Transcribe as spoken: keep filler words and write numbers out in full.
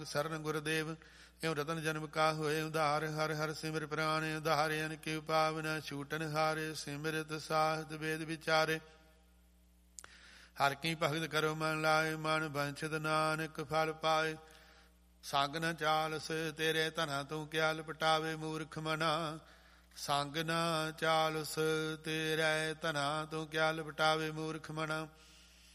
ਸਰਨ ਗੁਰਦੇਵ ਇਉ ਰਤਨ ਜਨਮ ਕਾ ਹੋਏ ਉਧਾਰ। ਹਰ ਹਰ ਸਿਮਰ ਪ੍ਰਾਣ ਉਧਾਰੇ ਅਨ ਕਿਉ ਪਾਵਨ ਛੂਟਨ ਹਾਰੇ। ਸਿਮਰਤ ਸਾਹਿਤ ਵੇਦ ਵਿਚਾਰੇ ਹਰ ਕੀ ਭਗਤ ਕਰੋ ਮਨ ਲਾਏ। ਮਨ ਬੰਛਦ ਨਾਨਕ ਫਲ ਪਾਏ। ਸੰਗ ਨ ਚਾਲਸ ਤੇਰੇ ਧਨਾ ਤੂੰ ਕਿਆ ਲਪਟਾਵੇ ਮੂਰਖ ਮਨਾ। ਸੰਗ ਨਾ ਚਾਲਸ ਤੇਰੇ ਧਨਾ ਤੂੰ ਕਿਆ ਲਪਟਾਵੇ ਮੂਰਖ ਮਨਾ।